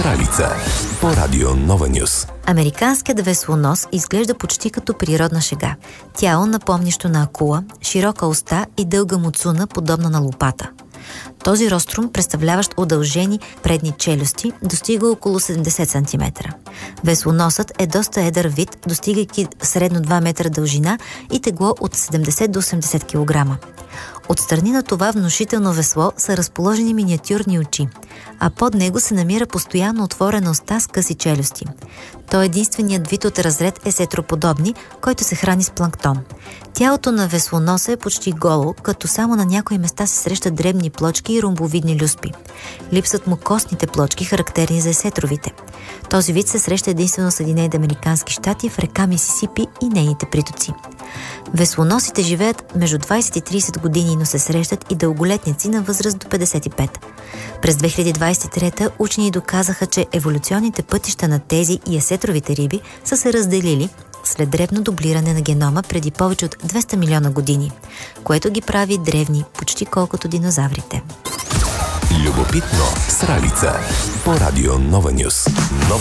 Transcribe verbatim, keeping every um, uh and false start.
Сралица по радио Нова Нюс. Американският веслонос изглежда почти като природна шега. Тяло, напомнящо на акула, широка уста и дълга муцуна, подобна на лопата. Този рострум, представляващ удължени предни челюсти, достига около седемдесет сантиметра. Веслоносът е доста едър вид, достигайки средно два метра дължина и тегло от седемдесет до осемдесет килограма. Отстрани на това внушително весло са разположени миниатюрни очи, а под него се намира постоянно отворена уста с къси челюсти. Той е единственият вид от разред есетроподобни, който се храни с планктон. Тялото на веслоноса е почти голо, като само на някои места се срещат дребни плочки и ромбовидни люспи. Липсват му костните плочки, характерни за есетровите. Този вид се среща единствено в Съединените американски щати, в река Мисисипи и нейните притоци. Веслоносите живеят между двайсет и трийсет години, но се срещат и дълголетници на възраст до петдесет и пет. През две хиляди двайсет и трета учени доказаха, че еволюционните пътища на тези и есетровите риби са се разделили след дребно дублиране на генома преди повече от двеста милиона години, което ги прави древни, почти колкото динозаврите. Любопитно Сралица по радио Нова Нюс. Нова